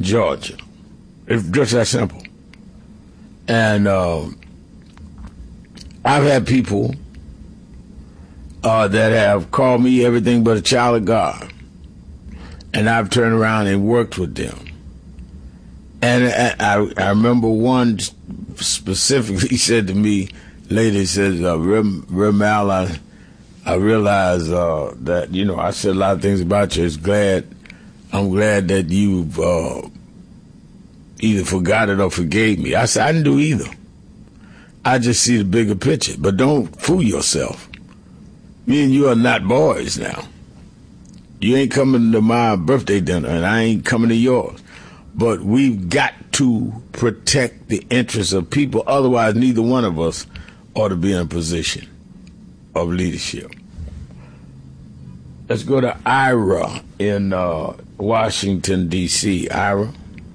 Georgia. It's just that simple. And I've had people that have called me everything but a child of God. And I've turned around and worked with them. And I remember one specifically said to me, lady says, Remal, I realize that, I said a lot of things about you. I'm glad that you've either forgot it or forgave me. I said, I didn't do either. I just see the bigger picture. But don't fool yourself. Me and you are not boys now. You ain't coming to my birthday dinner, and I ain't coming to yours. But we've got to protect the interests of people. Otherwise, neither one of us ought to be in a position of leadership. Let's go to Ira in Washington, D.C. Ira.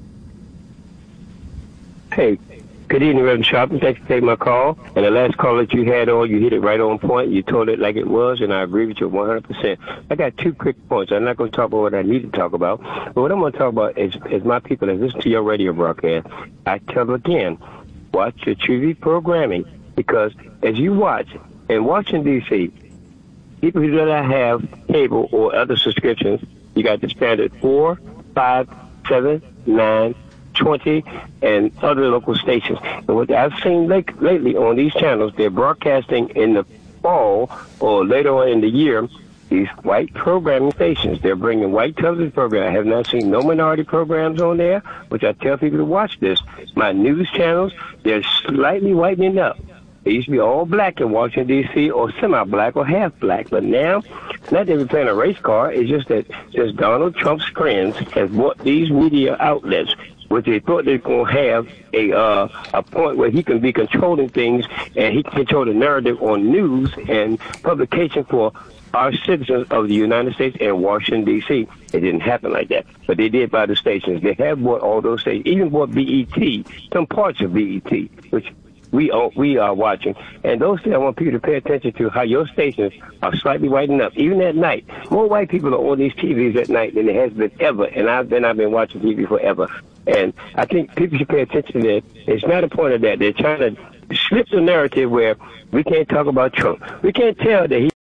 Hey, good evening, Reverend Sharpton. Thanks for taking my call. And the last call that you had on, you hit it right on point. You told it like it was, and I agree with you 100%. I got 2 quick points. I'm not going to talk about what I need to talk about. But what I'm going to talk about is my people that listen to your radio broadcast. I tell them again, watch your TV programming. Because as you watch, in Washington, D.C., people who do not have cable or other subscriptions, you got the standard 4, 5, 7, 9, 20, and other local stations. And what I've seen lately on these channels, they're broadcasting in the fall or later on in the year, these white programming stations. They're bringing white television programs. I have not seen no minority programs on there, which I tell people to watch this. My news channels, they're slightly whitening up. They used to be all black in Washington, D.C., or semi-black or half-black. But now, it's not that we're playing a race car. It's just that just Donald Trump's friends has bought these media outlets, which they thought they're going to have a point where he can be controlling things and he can control the narrative on news and publication for our citizens of the United States and Washington, D.C. It didn't happen like that. But they did buy the stations. They have bought all those stations, even bought BET, some parts of BET, which we are watching. And those things I want people to pay attention to, how your stations are slightly whitening up, even at night. More white people are on these TVs at night than there has been ever. And I've been watching TV forever. And I think people should pay attention to that. It's not a point of that. They're trying to slip the narrative where we can't talk about Trump. We can't tell that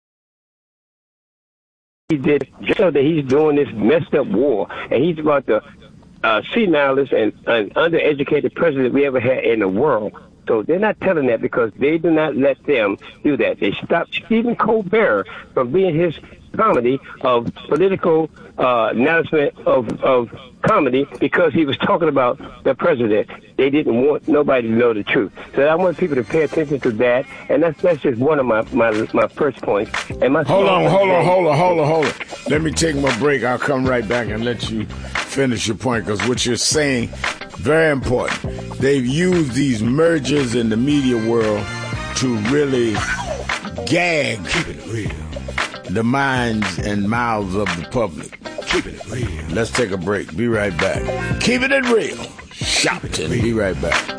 he did just so that he's doing this messed up war. And he's about the senilest and undereducated president we ever had in the world. So they're not telling that because they do not let them do that. They stopped Stephen Colbert from being his comedy of political announcement of comedy because he was talking about the president. They didn't want nobody to know the truth. So I want people to pay attention to that, and that's just one of my first points. And my hold on. Let me take my break. I'll come right back and let you finish your point because what you're saying, very important. They've used these mergers in the media world to really gag the minds and mouths of the public. Keeping it real. Let's take a break. Be right back. Keeping it real. Sharpton. Be right back.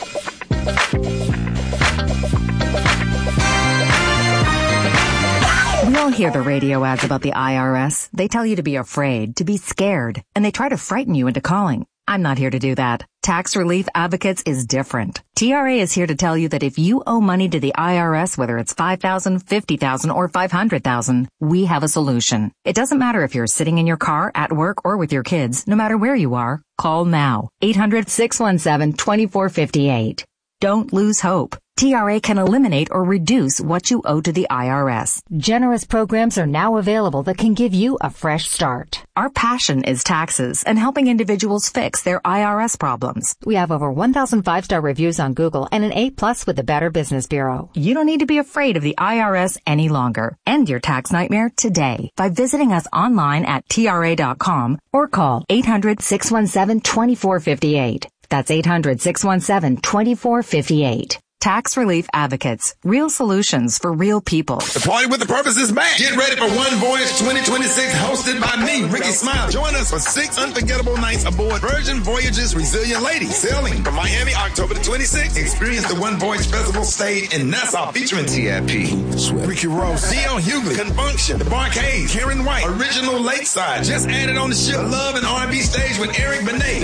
We all hear the radio ads about the IRS. They tell you to be afraid, to be scared, and they try to frighten you into calling. I'm not here to do that. Tax Relief Advocates is different. TRA is here to tell you that if you owe money to the IRS, whether it's $5,000, $50,000, or $500,000, we have a solution. It doesn't matter if you're sitting in your car, at work, or with your kids. No matter where you are, call now. 800-617-2458. Don't lose hope. TRA can eliminate or reduce what you owe to the IRS. Generous programs are now available that can give you a fresh start. Our passion is taxes and helping individuals fix their IRS problems. We have over 1,000 5-star reviews on Google and an A+ with the Better Business Bureau. You don't need to be afraid of the IRS any longer. End your tax nightmare today by visiting us online at TRA.com or call 800-617-2458. That's 800-617-2458. Tax Relief Advocates. Real solutions for real people. The Party with a Purpose is back. Get ready for One Voyage 2026, hosted by me, Ricky Smile. Join us for 6 unforgettable nights aboard Virgin Voyages Resilient Lady, sailing from Miami, October the 26th. Experience the One Voyage Festival stage in Nassau, featuring T.I.P., Ricky Rose, D.L. Hughley, Confunction, The Barcades, Karen White, Original Lakeside, just added on the ship, Love and R&B stage with Eric Benet.